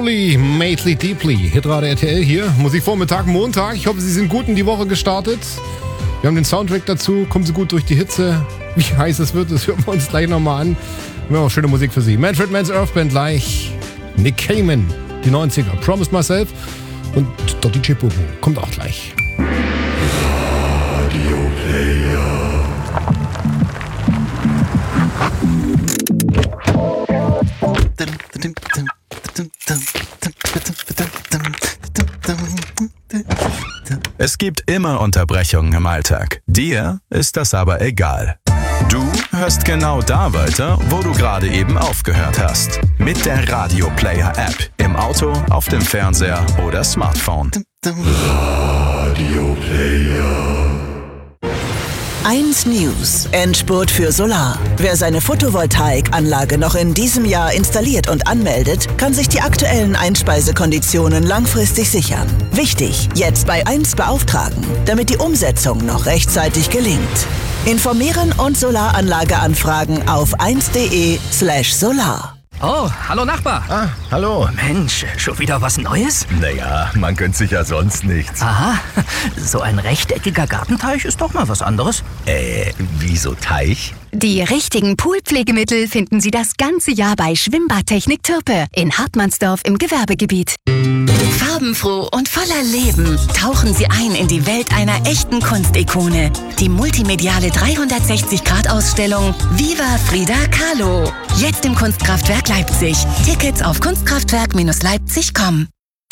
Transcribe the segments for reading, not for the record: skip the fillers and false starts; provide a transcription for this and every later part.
Deeply, Mately Deeply. Hitradio RTL hier. Musikvormittag, Montag. Ich hoffe, Sie sind gut in die Woche gestartet. Wir haben den Soundtrack dazu. Kommen Sie gut durch die Hitze. Wie heiß es wird, das hören wir uns gleich nochmal an. Wir haben auch schöne Musik für Sie. Manfred Mann's Earth Band gleich. Nick Cayman, die 90er. Promised Myself. Und der DJ Bobo kommt auch gleich. Radio Player. Es gibt immer Unterbrechungen im Alltag. Dir ist das aber egal. Du hörst genau da weiter, wo du gerade eben aufgehört hast. Mit der Radio Player App. Im Auto, auf dem Fernseher oder Smartphone. Radio Player. 1 News. Endspurt für Solar. Wer seine Photovoltaikanlage noch in diesem Jahr installiert und anmeldet, kann sich die aktuellen Einspeisekonditionen langfristig sichern. Wichtig, jetzt bei 1 beauftragen, damit die Umsetzung noch rechtzeitig gelingt. Informieren und Solaranlage anfragen auf 1.de/solar. Oh, hallo Nachbar. Ah, hallo. Mensch, schon wieder was Neues? Naja, man gönnt sich ja sonst nichts. Aha, so ein rechteckiger Gartenteich ist doch mal was anderes. Wieso Teich? Die richtigen Poolpflegemittel finden Sie das ganze Jahr bei Schwimmbadtechnik Türpe in Hartmannsdorf im Gewerbegebiet. Farbenfroh und voller Leben tauchen Sie ein in die Welt einer echten Kunstikone. Die multimediale 360-Grad-Ausstellung Viva Frida Kahlo. Jetzt im Kunstkraftwerk Leipzig. Tickets auf kunstkraftwerk-leipzig.com.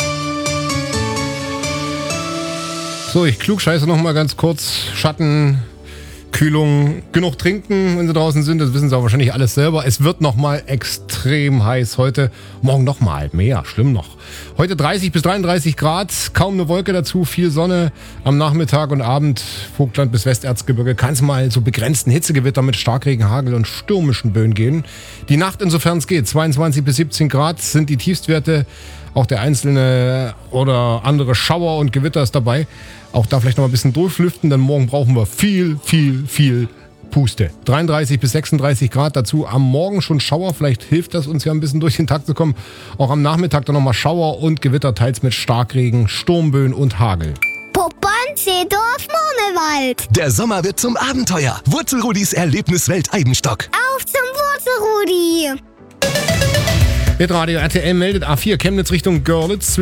So, ich klugscheiße noch mal ganz kurz. Schatten, Kühlung, genug trinken, wenn Sie draußen sind. Das wissen Sie auch wahrscheinlich alles selber. Es wird noch mal extrem heiß heute. Morgen noch mal mehr, schlimm noch. Heute 30 bis 33 Grad, kaum eine Wolke dazu, viel Sonne. Am Nachmittag und Abend, Vogtland bis Westerzgebirge, kann es mal so begrenzten Hitzegewitter mit Starkregen, Hagel und stürmischen Böen gehen. Die Nacht, insofern es geht, 22 bis 17 Grad sind die Tiefstwerte. Auch der einzelne oder andere Schauer und Gewitter ist dabei. Auch da vielleicht noch mal ein bisschen durchlüften, denn morgen brauchen wir viel Puste. 33 bis 36 Grad dazu. Am Morgen schon Schauer, vielleicht hilft das uns ja ein bisschen durch den Tag zu kommen. Auch am Nachmittag dann nochmal Schauer und Gewitter, teils mit Starkregen, Sturmböen und Hagel. Poppern, Seedorf, Murmelwald. Der Sommer wird zum Abenteuer. Wurzelrudis Erlebniswelt Eibenstock. Auf zum Wurzelrudi. Hitradio RTL meldet A4 Chemnitz Richtung Görlitz.